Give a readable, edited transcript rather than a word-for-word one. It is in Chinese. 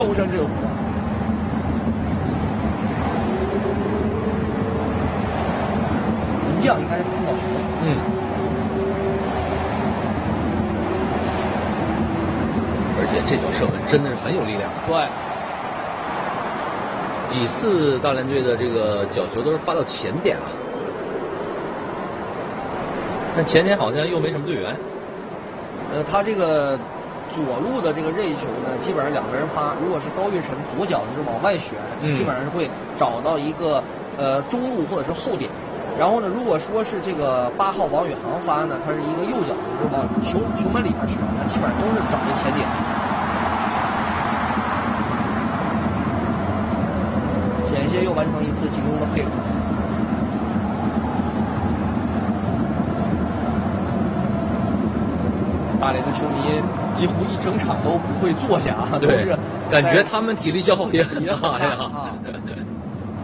终身这个活。门将应该是碰到球。 而且这脚射门真的是很有力量。 对。 几次大连队的这个角球都是发到前点了，但前点好像又没什么队员。 他这个左路的这个任意球呢，基本上两个人发，如果是高跃晨左脚就是往外旋，基本上是会找到一个中路或者是后点。然后呢，如果说是这个8号王宇航发呢，他是一个右脚就是往球门里面旋，他基本上都是找这前点。险些又完成一次进攻的配合。大连的球迷几乎一整场都不会坐下，都是感觉他们体力消耗也很大呀。